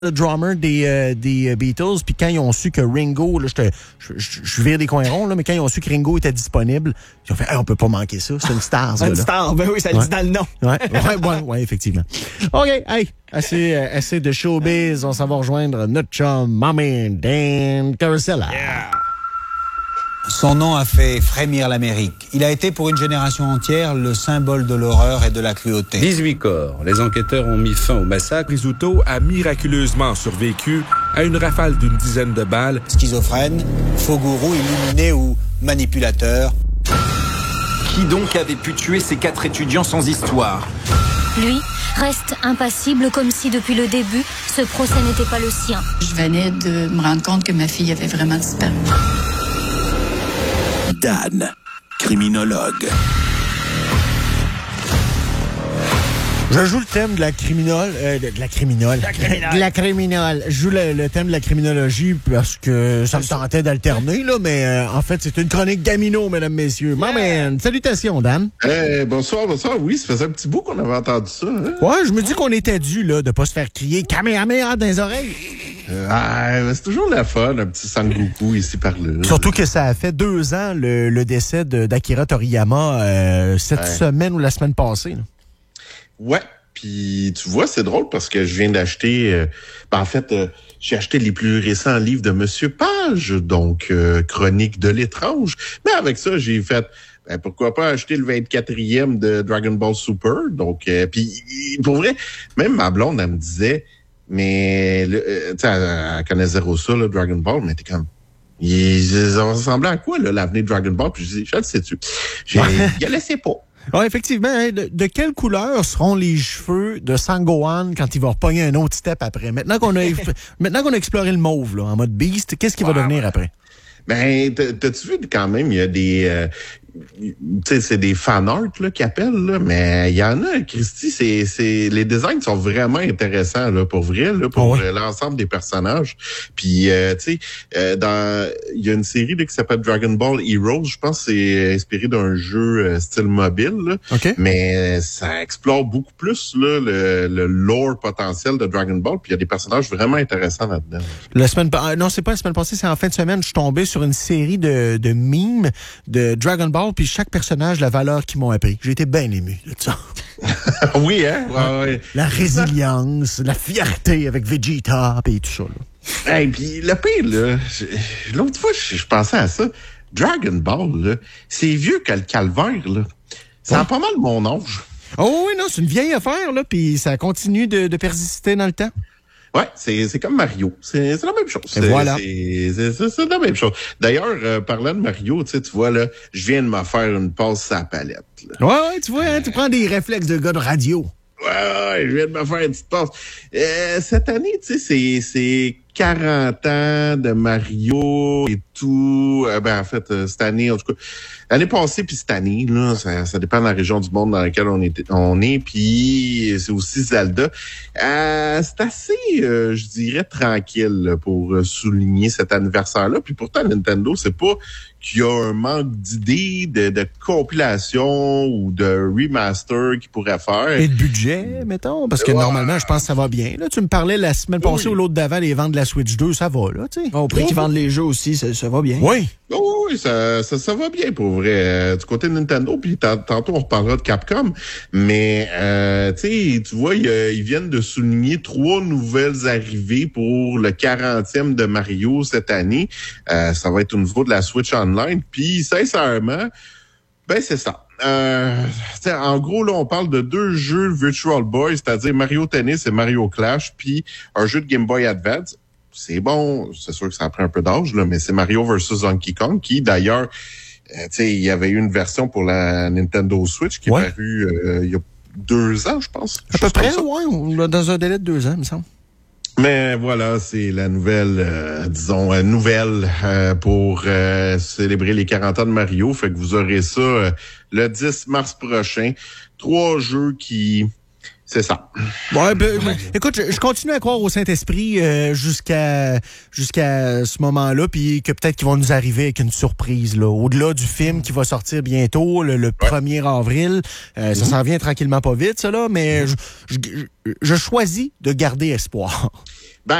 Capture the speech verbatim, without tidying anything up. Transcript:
le drummer des, euh, des Beatles, puis quand ils ont su que Ringo, là, je, je, je, je vire des coins ronds, là, mais quand ils ont su que Ringo était disponible, ils ont fait hey, on peut pas manquer ça, c'est une star. C'est une star, ben oui, ça le ouais. dit dans le nom. Ouais, ouais, ouais, ouais, effectivement. OK, hey, assez, euh, assez de showbiz, on s'en va rejoindre notre chum, Mommy Dan Carosella. Yeah. Son nom a fait frémir l'Amérique. Il a été pour une génération entière le symbole de l'horreur et de la cruauté. dix-huit corps. Les enquêteurs ont mis fin au massacre. Rizzuto a miraculeusement survécu à une rafale d'une dizaine de balles. Schizophrène, faux gourou, illuminé ou manipulateur. Qui donc avait pu tuer ces quatre étudiants sans histoire? Lui reste impassible comme si depuis le début, ce procès n'était pas le sien. Je venais de me rendre compte que ma fille avait vraiment disparu. Dan, criminologue. Je joue le thème de la criminole, euh, de, de la criminole, la criminole. de la criminole. Je joue le, le thème de la criminologie parce que ça me tentait d'alterner, là, mais euh, en fait, c'est une chronique Gamino, mesdames, messieurs. Yeah. Man, salutations, Dan. Hey, bonsoir, bonsoir. Oui, ça faisait un petit bout qu'on avait entendu ça. Hein? Ouais, je me dis qu'on était dû, là, de pas se faire crier Kamehameha dans les oreilles. Euh, ah, c'est toujours la fun, un petit Sangoku ici par là. Surtout que ça a fait deux ans le, le décès de, d'Akira Toriyama euh, cette ouais. semaine ou la semaine passée. Là. Ouais, puis tu vois, c'est drôle parce que je viens d'acheter... Euh, ben en fait, euh, j'ai acheté les plus récents livres de Monsieur Page, donc euh, Chronique de l'étrange. Mais avec ça, j'ai fait... Ben, pourquoi pas acheter le vingt-quatrième de Dragon Ball Super. Donc, euh, puis pour vrai, même ma blonde, elle me disait... Mais, euh, tu sais, elle, elle connaît zéro ça, là, Dragon Ball, mais t'es comme... Il, ça ressemblait à quoi, là, l'avenir de Dragon Ball? Puis je dis, je le sais-tu. J'ai... Il a laissé pas. Ah, effectivement. Hein, de, de quelle couleur seront les cheveux de Sangohan quand il va repogner un autre step après? Maintenant qu'on a, maintenant qu'on a exploré le mauve, là, en mode Beast, qu'est-ce qu'il wow, va devenir ouais. après? Ben, t'as-tu vu quand même, il y a des... Euh, tu sais, c'est des fan art là qui appellent là, mais il y en a, Christy, c'est c'est les designs sont vraiment intéressants là pour vrai là pour oh oui. l'ensemble des personnages. Puis euh, tu sais, euh, dans il y a une série là, qui s'appelle Dragon Ball Heroes, je pense que c'est inspiré d'un jeu euh, style mobile là, okay. mais ça explore beaucoup plus là le, le lore potentiel de Dragon Ball, puis il y a des personnages vraiment intéressants là-dedans. La semaine euh, non, c'est pas la semaine passée, c'est en fin de semaine, je suis tombé sur une série de de mimes de Dragon Ball. Puis chaque personnage, la valeur qu'ils m'ont appris. J'ai été bien ému de ça. Oui, hein? Ouais, ouais. La résilience, la fierté avec Vegeta, et tout ça. Là. Hey, puis le pire, là, je, l'autre fois, je, je pensais à ça. Dragon Ball, là, c'est vieux que le calvaire, là. Ça ouais. a pas mal mon âge. Oh oui, non, c'est une vieille affaire, là, puis ça continue de, de persister dans le temps. Ouais, c'est c'est comme Mario, c'est c'est la même chose. Et voilà. C'est c'est, c'est c'est la même chose. D'ailleurs, euh, parlant de Mario, tu sais, tu vois là, je viens de me faire une passe sur la palette. Là. Ouais, ouais, tu vois, hein, tu prends des réflexes de gars de radio. Ouais, ouais, je viens de me faire une petite passe. Euh, cette année, tu sais, c'est c'est quarante ans de Mario et tout. Euh, ben en fait, euh, cette année, en tout cas, l'année passée puis cette année, là, ça, ça dépend de la région du monde dans laquelle on est. On est, puis c'est aussi Zelda. Euh, c'est assez, euh, je dirais, tranquille là, pour euh, souligner cet anniversaire-là. Puis pourtant, Nintendo, c'est pas qu'il y a un manque d'idées, de, de compilation ou de remaster qu'ils pourraient faire. Et de budget, mettons, parce que ouais. normalement, je pense que ça va bien. Là, tu me parlais la semaine passée oui. ou l'autre d'avant, les ventes de la Switch deux, ça va, là, tu sais. Au prix oh. qu'ils vendent les jeux aussi, ça, ça va bien. Oui. Oh, oui, ça, ça, ça va bien pour vrai. Euh, du côté de Nintendo, puis tantôt, on reparlera de Capcom. Mais, euh, tu sais, tu vois, ils, ils viennent de souligner trois nouvelles arrivées pour le quarantième de Mario cette année. Euh, ça va être au niveau de la Switch Online. Puis, sincèrement, ben, c'est ça. Euh, en gros, là, on parle de deux jeux Virtual Boy, c'est-à-dire Mario Tennis et Mario Clash, puis un jeu de Game Boy Advance. C'est bon, c'est sûr que ça a pris un peu d'âge, là, mais c'est Mario versus Donkey Kong, qui, d'ailleurs, euh, tu sais, il y avait eu une version pour la Nintendo Switch qui ouais. est parue euh, il y a deux ans, je pense. À peu près, ouais, dans un délai de deux ans, il me semble. Mais voilà, c'est la nouvelle, euh, disons, euh, nouvelle euh, pour euh, célébrer les quarante ans de Mario. Fait que vous aurez ça euh, le dix mars prochain. Trois jeux qui... C'est ça. Ouais, ben, ben, écoute, je, je continue à croire au Saint-Esprit euh, jusqu'à jusqu'à ce moment-là, puis que peut-être qu'ils vont nous arriver avec une surprise, là. Au-delà du film qui va sortir bientôt, le, le premier avril, euh, mm-hmm. ça s'en vient tranquillement pas vite, ça, là, mais mm-hmm. je, je, je choisis de garder espoir.